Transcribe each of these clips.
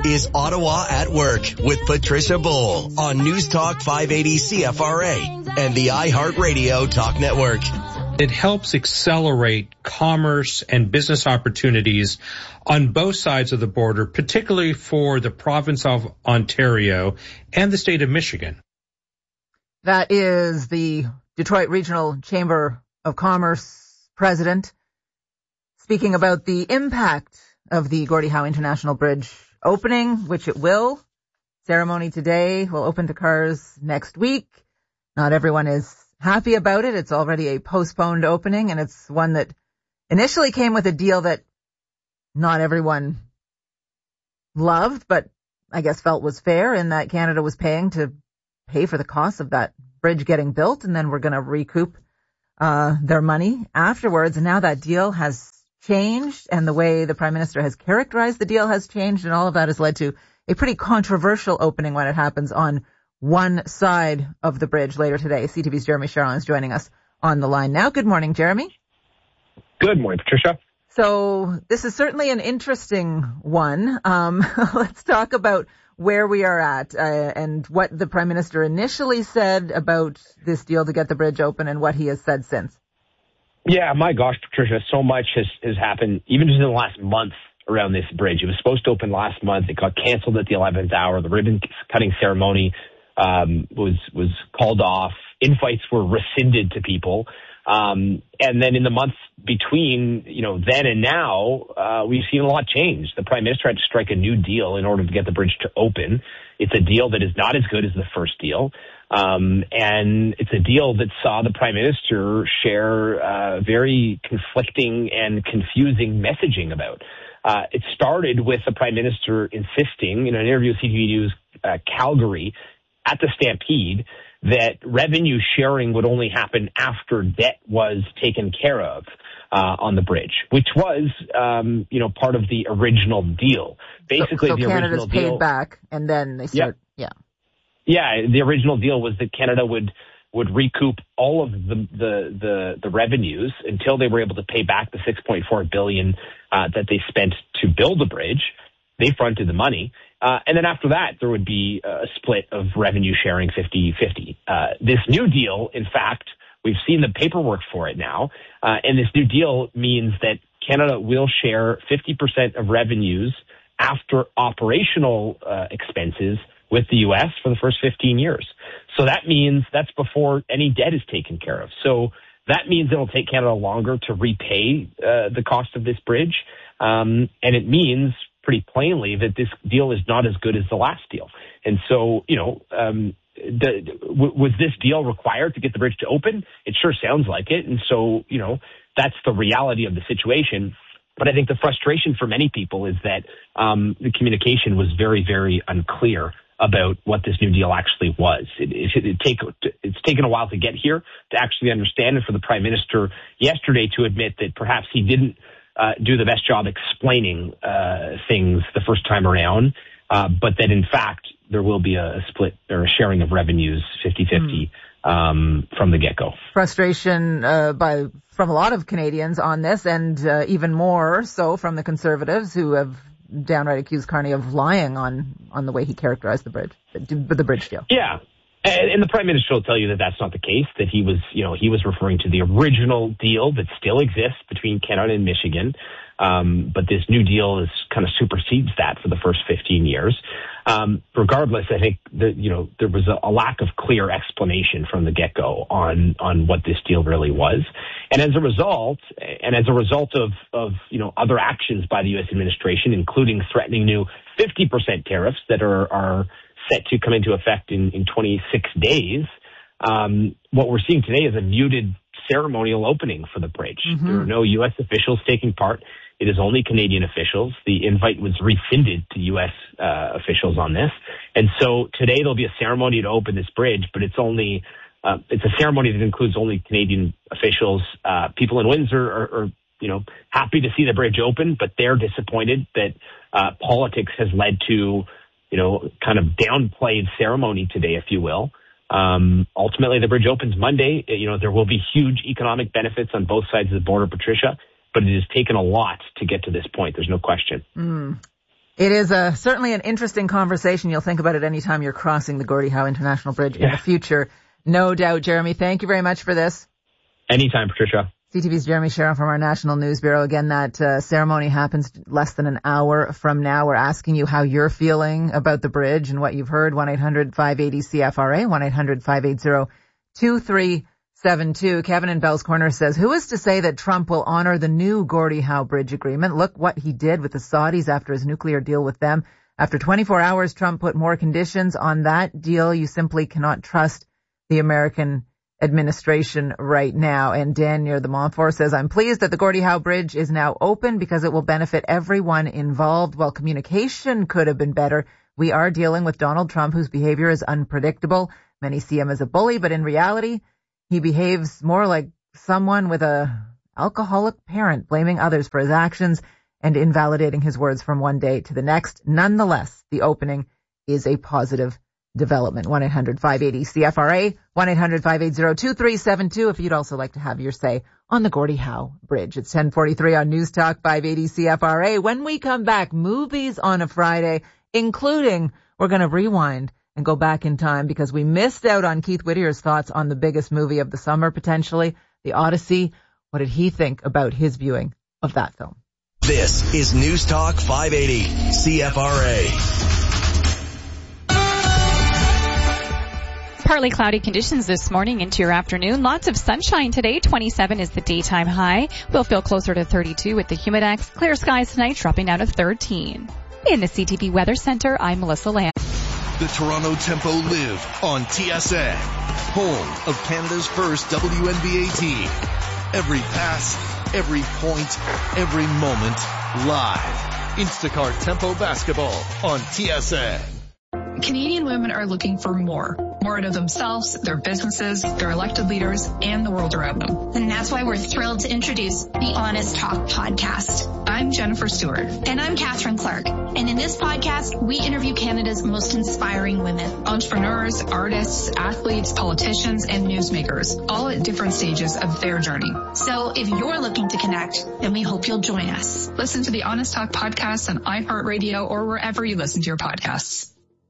is Ottawa at Work with Patricia Bull on News Talk 580 CFRA and the iHeartRadio Talk Network. It helps accelerate commerce and business opportunities on both sides of the border, particularly for the province of Ontario and the state of Michigan. That is the Detroit Regional Chamber of Commerce president speaking about the impact of the Gordie Howe International Bridge opening, which it will. Ceremony today, will open to cars next week. Not everyone is happy about it. It's already a postponed opening, and it's one that initially came with a deal that not everyone loved, but I guess felt was fair, in that Canada was paying to pay for the cost of that bridge getting built, and then we're going to recoup their money afterwards. And now that deal has changed, and the way the Prime Minister has characterized the deal has changed, and all of that has led to a pretty controversial opening when it happens on one side of the bridge later today. CTV's Jeremy Sharon is joining us on the line now. Good morning, Jeremy. Good morning, Patricia. So this is certainly an interesting one. Let's talk about where we are at and what the Prime Minister initially said about this deal to get the bridge open and what he has said since. Yeah, my gosh, Patricia, so much has happened, even just in the last month, around this bridge. It was supposed to open last month. It got canceled at the 11th hour. The ribbon-cutting ceremony was called off. Invites were rescinded to people. And then in the months between, then and now, we've seen a lot change. The Prime Minister had to strike a new deal in order to get the bridge to open. It's a deal that is not as good as the first deal. And it's a deal that saw the Prime Minister share very conflicting and confusing messaging about. It started with the Prime Minister insisting in an interview with CTV News Calgary at the Stampede that revenue sharing would only happen after debt was taken care of on the bridge, which was, part of the original deal. Basically, so the Canada's original deal paid back, and then they start, Yeah, the original deal was that Canada would recoup all of the revenues until they were able to pay back the $6.4 billion that they spent to build the bridge. They fronted the money. And then after that, there would be a split of revenue sharing 50-50. This new deal, in fact, we've seen the paperwork for it now. And this new deal means that Canada will share 50% of revenues after operational expenses with the U.S. for the first 15 years. So that means that's before any debt is taken care of. So that means it'll take Canada longer to repay the cost of this bridge. And it means pretty plainly that this deal is not as good as the last deal. And so, was this deal required to get the bridge to open? It sure sounds like it. And so, that's the reality of the situation. But I think the frustration for many people is that the communication was very, very unclear about what this new deal actually was. It's taken a while to get here, to actually understand, and for the Prime Minister yesterday to admit that perhaps he didn't do the best job explaining things the first time around, but that in fact there will be a split or a sharing of revenues 50-50 from the get-go. Frustration from a lot of Canadians on this, and even more so from the Conservatives, who have downright accused Carney of lying on the way he characterized the bridge deal. Yeah. And the Prime Minister will tell you that that's not the case, that he was referring to the original deal that still exists between Canada and Michigan. But this new deal kind of supersedes that for the first 15 years. Regardless, I think that, there was a lack of clear explanation from the get-go on what this deal really was. And as a result of other actions by the U.S. administration, including threatening new 50% tariffs that are set to come into effect in 26 days, what we're seeing today is a muted ceremonial opening for the bridge. Mm-hmm. There are no U.S. officials taking part. It is only Canadian officials. The invite was rescinded to U.S. Officials on this. And so today there'll be a ceremony to open this bridge, but it's a ceremony that includes only Canadian officials. People in Windsor are happy to see the bridge open, but they're disappointed that politics has led to kind of downplayed ceremony today, if you will. Ultimately, the bridge opens Monday. There will be huge economic benefits on both sides of the border, Patricia, but it has taken a lot to get to this point. There's no question. It is certainly an interesting conversation. You'll think about it anytime you're crossing the Gordie Howe International Bridge in the future. No doubt, Jeremy. Thank you very much for this. Anytime, Patricia. CTV's Jeremy Sharon from our National News Bureau. Again, that ceremony happens less than an hour from now. We're asking you how you're feeling about the bridge and what you've heard. 1-800-580-CFRA, 1-800-580-2372. Kevin in Bell's Corner says, who is to say that Trump will honor the new Gordie Howe Bridge agreement? Look what he did with the Saudis after his nuclear deal with them. After 24 hours, Trump put more conditions on that deal. You simply cannot trust the American administration right now. And Dan near the Montfort says, I'm pleased that the Gordie Howe Bridge is now open because it will benefit everyone involved. While communication could have been better, we are dealing with Donald Trump, whose behavior is unpredictable. Many see him as a bully, but in reality, he behaves more like someone with a alcoholic parent, blaming others for his actions and invalidating his words from one day to the next. Nonetheless, the opening is a positive development. 1-800-580-CFRA, 1-800-580-2372 if you'd also like to have your say on the Gordie Howe Bridge. It's 10:43 on News Talk 580 CFRA. When we come back, movies on a Friday, including we're going to rewind and go back in time because we missed out on Keith Whittier's thoughts on the biggest movie of the summer, potentially, The Odyssey. What did he think about his viewing of that film? This is News Talk 580 CFRA. Partly cloudy conditions this morning into your afternoon. Lots of sunshine today. 27 is the daytime high. We'll feel closer to 32 with the Humidex. Clear skies tonight, dropping down to 13. In the CTV Weather Center, I'm Melissa Lamb. The Toronto Tempo live on TSN, home of Canada's first WNBA team. Every pass, every point, every moment, live. Instacart Tempo Basketball on TSN. Canadian women are looking for more out of themselves, their businesses, their elected leaders, and the world around them. And that's why we're thrilled to introduce the Honest Talk podcast. I'm Jennifer Stewart. And I'm Catherine Clark. And in this podcast, we interview Canada's most inspiring women. Entrepreneurs, artists, athletes, politicians, and newsmakers, all at different stages of their journey. So if you're looking to connect, then we hope you'll join us. Listen to the Honest Talk podcast on iHeartRadio or wherever you listen to your podcasts.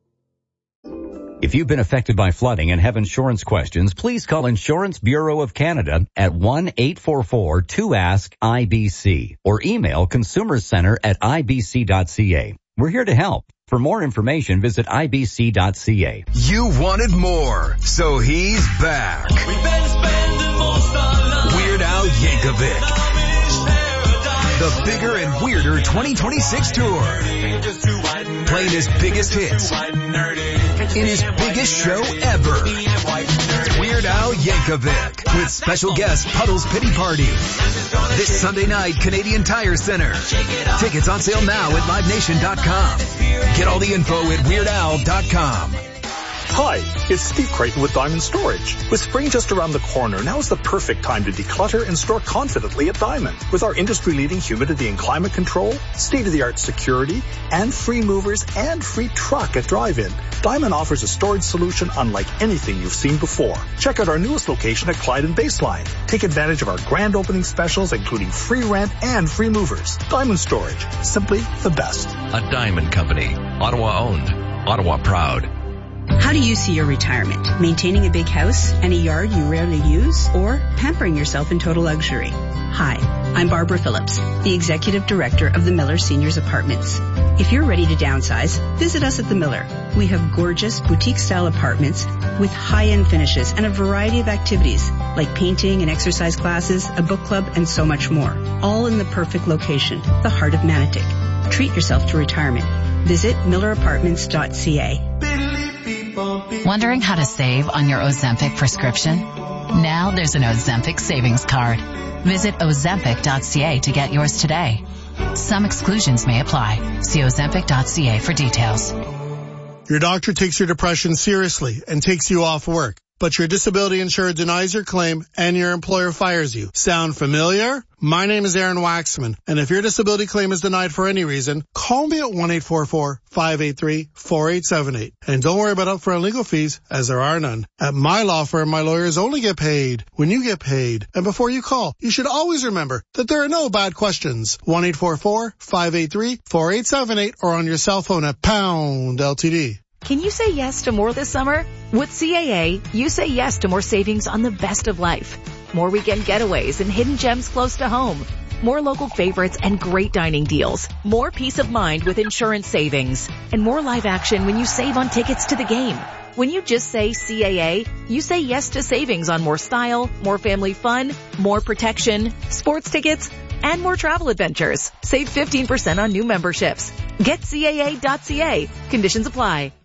If you've been affected by flooding and have insurance questions, please call Insurance Bureau of Canada at 1-844-2ASK-IBC or email consumerscenter@ibc.ca. We're here to help. For more information, visit ibc.ca. You wanted more, so he's back. Weird Al Yankovic. The Bigger and Weirder 2026 tour. Playing his biggest hits in his biggest show ever. Weird Al Yankovic with special guest Puddle's Pity Party. This Sunday night, Canadian Tire Center. Tickets on sale now at livenation.com. Get all the info at weirdal.com. Hi, it's Steve Creighton with Diamond Storage. With spring just around the corner, now is the perfect time to declutter and store confidently at Diamond. With our industry-leading humidity and climate control, state-of-the-art security, and free movers and free truck at drive-in, Diamond offers a storage solution unlike anything you've seen before. Check out our newest location at Clyde and Baseline. Take advantage of our grand opening specials, including free rent and free movers. Diamond Storage, simply the best. A Diamond Company, Ottawa owned, Ottawa proud. How do you see your retirement? Maintaining a big house and a yard you rarely use, or pampering yourself in total luxury? Hi, I'm Barbara Phillips, the Executive Director of the Miller Seniors Apartments. If you're ready to downsize, visit us at the Miller. We have gorgeous boutique-style apartments with high-end finishes and a variety of activities like painting and exercise classes, a book club, and so much more. All in the perfect location, the heart of Manotick. Treat yourself to retirement. Visit millerapartments.ca. Wondering how to save on your Ozempic prescription? Now there's an Ozempic savings card. Visit ozempic.ca to get yours today. Some exclusions may apply. See ozempic.ca for details. Your doctor takes your depression seriously and takes you off work, but your disability insurer denies your claim and your employer fires you. Sound familiar? My name is Aaron Waxman, and if your disability claim is denied for any reason, call me at 1-844-583-4878. And don't worry about upfront legal fees, as there are none. At my law firm, my lawyers only get paid when you get paid. And before you call, you should always remember that there are no bad questions. 1-844-583-4878 or on your cell phone at pound LTD. Can you say yes to more this summer? With CAA, you say yes to more savings on the best of life. More weekend getaways and hidden gems close to home. More local favorites and great dining deals. More peace of mind with insurance savings. And more live action when you save on tickets to the game. When you just say CAA, you say yes to savings on more style, more family fun, more protection, sports tickets, and more travel adventures. Save 15% on new memberships. Get CAA.ca. Conditions apply.